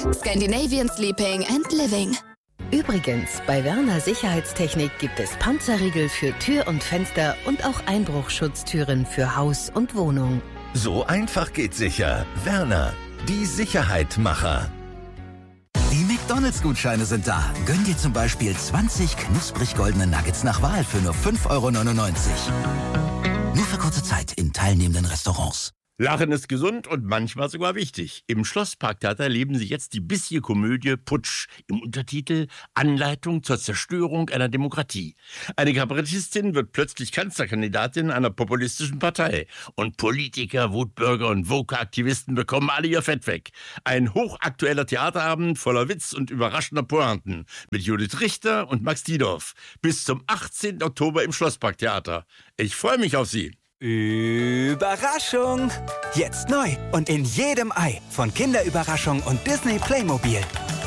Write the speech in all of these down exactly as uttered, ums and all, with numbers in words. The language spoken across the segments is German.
Scandinavian Sleeping and Living. Übrigens, bei Werner Sicherheitstechnik gibt es Panzerriegel für Tür und Fenster und auch Einbruchschutztüren für Haus und Wohnung. So einfach geht sicher. Werner, die Sicherheitmacher. Die McDonalds-Gutscheine sind da. Gönn dir zum Beispiel zwanzig knusprig goldene Nuggets nach Wahl für nur fünf Euro neunundneunzig. Nur für kurze Zeit in teilnehmenden Restaurants. Lachen ist gesund und manchmal sogar wichtig. Im Schlossparktheater erleben Sie jetzt die bissige Komödie Putsch im Untertitel Anleitung zur Zerstörung einer Demokratie. Eine Kabarettistin wird plötzlich Kanzlerkandidatin einer populistischen Partei. Und Politiker, Wutbürger und Woke-Aktivisten bekommen alle ihr Fett weg. Ein hochaktueller Theaterabend voller Witz und überraschender Pointen mit Judith Richter und Max Diedorf. Bis zum achtzehnten Oktober im Schlossparktheater. Ich freue mich auf Sie. Überraschung! Jetzt neu und in jedem Ei von Kinderüberraschung und Disney Playmobil.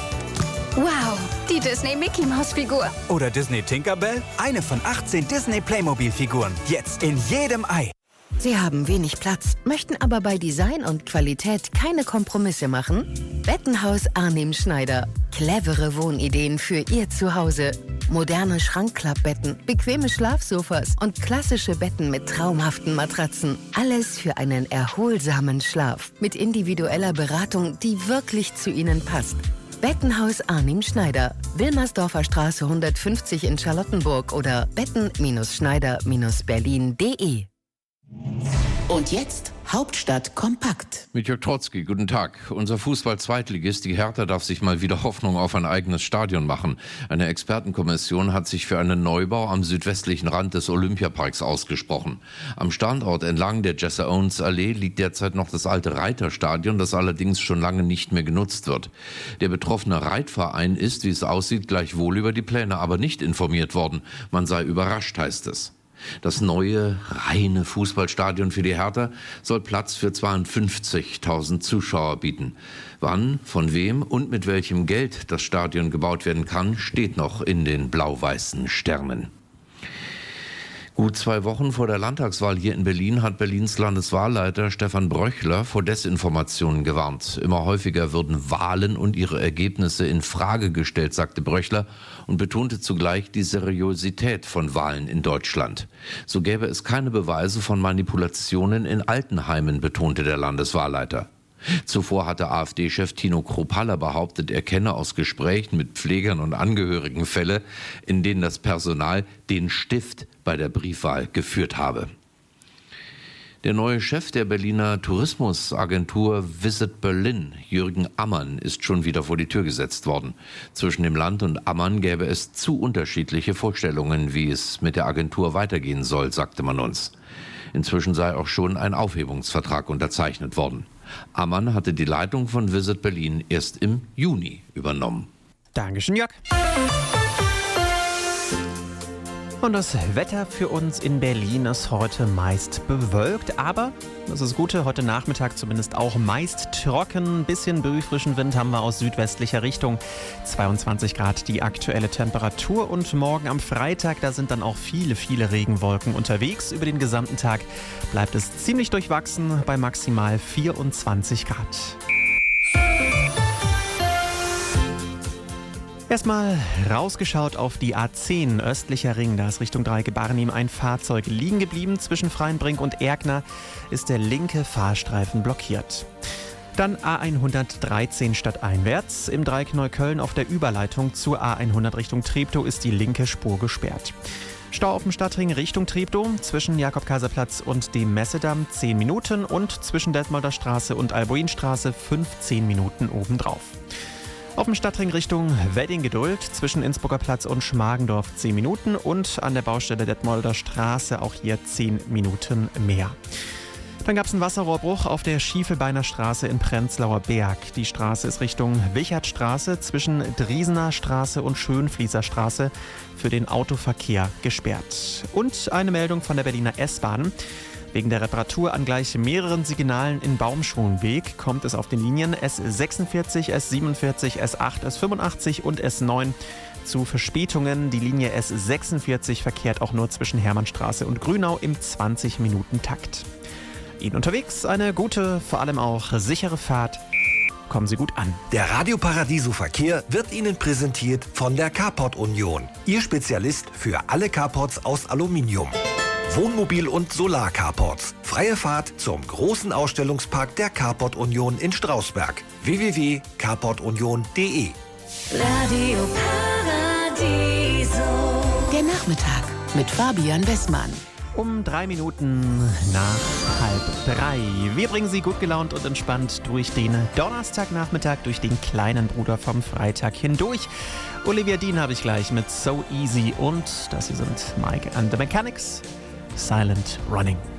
Wow, die Disney Mickey Maus Figur. Oder Disney Tinkerbell, eine von achtzehn Disney Playmobil Figuren. Jetzt in jedem Ei. Sie haben wenig Platz, möchten aber bei Design und Qualität keine Kompromisse machen? Bettenhaus Arnim Schneider. Clevere Wohnideen für Ihr Zuhause. Moderne Schrankklappbetten, bequeme Schlafsofas und klassische Betten mit traumhaften Matratzen. Alles für einen erholsamen Schlaf. Mit individueller Beratung, die wirklich zu Ihnen passt. Bettenhaus Arnim Schneider. Wilmersdorfer Straße hundertfünfzig in Charlottenburg oder betten Schneider Berlin punkt de. Und jetzt Hauptstadt kompakt. Mit Jörg Trotzki, guten Tag. Unser Fußball-Zweitligist, die Hertha, darf sich mal wieder Hoffnung auf ein eigenes Stadion machen. Eine Expertenkommission hat sich für einen Neubau am südwestlichen Rand des Olympiaparks ausgesprochen. Am Standort entlang der Jesse Owens Allee liegt derzeit noch das alte Reiterstadion, das allerdings schon lange nicht mehr genutzt wird. Der betroffene Reitverein ist, wie es aussieht, gleichwohl über die Pläne aber nicht informiert worden. Man sei überrascht, heißt es. Das neue, reine Fußballstadion für die Hertha soll Platz für zweiundfünfzigtausend Zuschauer bieten. Wann, von wem und mit welchem Geld das Stadion gebaut werden kann, steht noch in den blau-weißen Sternen. Gut zwei Wochen vor der Landtagswahl hier in Berlin hat Berlins Landeswahlleiter Stefan Bröchler vor Desinformationen gewarnt. Immer häufiger würden Wahlen und ihre Ergebnisse in Frage gestellt, sagte Bröchler und betonte zugleich die Seriosität von Wahlen in Deutschland. So gäbe es keine Beweise von Manipulationen in Altenheimen, betonte der Landeswahlleiter. Zuvor hatte AfD-Chef Tino Kruppalla behauptet, er kenne aus Gesprächen mit Pflegern und Angehörigen Fälle, in denen das Personal den Stift bei der Briefwahl geführt habe. Der neue Chef der Berliner Tourismusagentur Visit Berlin, Jürgen Ammann, ist schon wieder vor die Tür gesetzt worden. Zwischen dem Land und Ammann gäbe es zu unterschiedliche Vorstellungen, wie es mit der Agentur weitergehen soll, sagte man uns. Inzwischen sei auch schon ein Aufhebungsvertrag unterzeichnet worden. Ammann hatte die Leitung von Visit Berlin erst im Juni übernommen. Dankeschön, Jörg. Und das Wetter für uns in Berlin ist heute meist bewölkt, aber das ist das Gute, heute Nachmittag zumindest auch meist trocken. Ein bisschen frischen Wind haben wir aus südwestlicher Richtung. zweiundzwanzig Grad die aktuelle Temperatur und morgen am Freitag, da sind dann auch viele, viele Regenwolken unterwegs. Über den gesamten Tag bleibt es ziemlich durchwachsen bei maximal vierundzwanzig Grad. Erstmal rausgeschaut auf die A zehn, östlicher Ring. Da ist Richtung Dreieck Barnim ein Fahrzeug liegen geblieben. Zwischen Freienbrink und Erkner ist der linke Fahrstreifen blockiert. Dann A hundertdreizehn stadteinwärts. Im Dreieck Neukölln auf der Überleitung zur A hundert Richtung Treptow ist die linke Spur gesperrt. Stau auf dem Stadtring Richtung Treptow zwischen Jakob-Kaiser-Platz und dem Messedamm zehn Minuten und zwischen Detmolder Straße und Albuinstraße fünfzehn Minuten obendrauf. Auf dem Stadtring Richtung Wedding-Geduld zwischen Innsbrucker Platz und Schmargendorf zehn Minuten und an der Baustelle Detmolder Straße auch hier zehn Minuten mehr. Dann gab es einen Wasserrohrbruch auf der Schiefelbeiner Straße in Prenzlauer Berg. Die Straße ist Richtung Wichertstraße zwischen Driesener Straße und Schönfließer Straße für den Autoverkehr gesperrt. Und eine Meldung von der Berliner S-Bahn. Wegen der Reparatur an gleich mehreren Signalen in Baumschulenweg kommt es auf den Linien S sechsundvierzig, S siebenundvierzig, S acht, S fünfundachtzig und S neun zu Verspätungen. Die Linie S sechsundvierzig verkehrt auch nur zwischen Hermannstraße und Grünau im zwanzig Minuten Takt. Ihnen unterwegs eine gute, vor allem auch sichere Fahrt kommen Sie gut an. Der Radio Paradiso Verkehr wird Ihnen präsentiert von der Carport Union. Ihr Spezialist für alle Carports aus Aluminium. Wohnmobil- und Solar-Carports. Freie Fahrt zum großen Ausstellungspark der Carport Union in Strausberg. w w w punkt carport union punkt d e Radio Paradiso. Der Nachmittag mit Fabian Westmann. Um drei Minuten nach halb drei. Wir bringen Sie gut gelaunt und entspannt durch den Donnerstagnachmittag, durch den kleinen Bruder vom Freitag hindurch. Olivia Dean habe ich gleich mit So Easy und das hier sind Mike and the Mechanics, Silent Running.